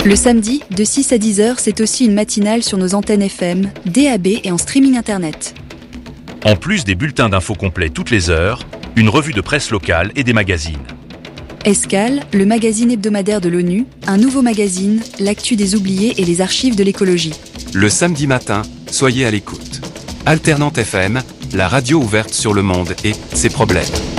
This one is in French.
Le samedi, de 6 à 10 heures, c'est aussi une matinale sur nos antennes FM, DAB et en streaming internet. En plus des bulletins d'infos complets toutes les heures, une revue de presse locale et des magazines. Escale, le magazine hebdomadaire de l'ONU, un nouveau magazine, l'actu des oubliés et les archives de l'écologie. Le samedi matin, soyez à l'écoute. Alternante FM, la radio ouverte sur le monde et ses problèmes.